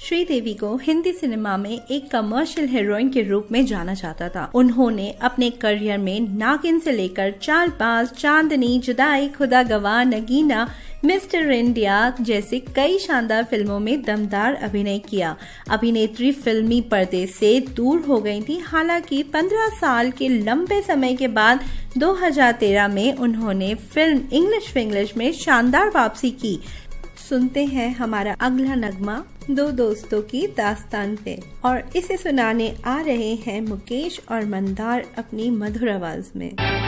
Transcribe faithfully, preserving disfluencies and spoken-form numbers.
श्रीदेवी को हिंदी सिनेमा में एक कमर्शियल हीरोइन के रूप में जाना जाता था। उन्होंने अपने करियर में नागिन से लेकर चालबाज, चांदनी, जुदाई, खुदा गवाह, नगीना, मिस्टर इंडिया जैसे कई शानदार फिल्मों में दमदार अभिनय किया। अभिनेत्री फिल्मी पर्दे से दूर हो गई थी। हालांकि पंद्रह साल के लंबे समय के बाद दो हज़ार तेरह में उन्होंने फिल्म इंग्लिश फिंग्लिश में शानदार वापसी की। सुनते हैं हमारा अगला नगमा दो दोस्तों की दास्तान पे, और इसे सुनाने आ रहे हैं मुकेश और मंदार अपनी मधुर आवाज में।